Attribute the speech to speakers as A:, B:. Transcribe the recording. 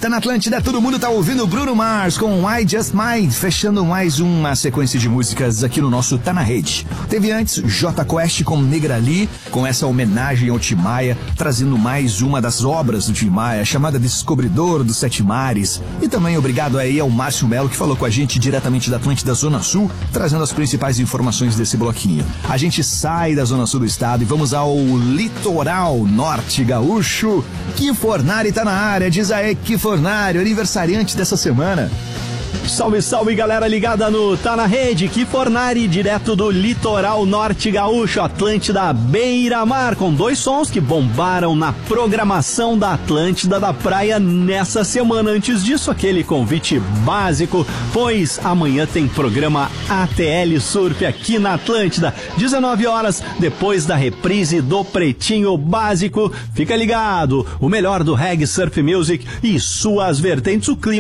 A: Tá na Atlântida, todo mundo tá ouvindo Bruno Mars com I Just Might, fechando mais uma sequência de músicas aqui no nosso Tá na Rede. Teve antes Jota Quest com Negra Lee, com essa homenagem ao Tim Maia, trazendo mais uma das obras do Tim Maia, chamada Descobridor dos Sete Mares. E também obrigado aí ao Márcio Melo, que falou com a gente diretamente da Atlântida Zona Sul, trazendo as principais informações desse bloquinho. A gente sai da Zona Sul do estado e vamos ao litoral norte gaúcho. Que Fornari tá na área, diz aí que Fornari, aniversariante dessa semana.
B: Salve, salve, galera ligada no Tá na Rede, que Fornari, direto do litoral norte gaúcho, Atlântida Beira-Mar, com 2 sons que bombaram na programação da Atlântida da Praia nessa semana. Antes disso, aquele convite básico, pois amanhã tem programa ATL Surf aqui na Atlântida, 19 horas, depois da reprise do Pretinho Básico. Fica ligado, o melhor do reggae, surf music e suas vertentes, o clima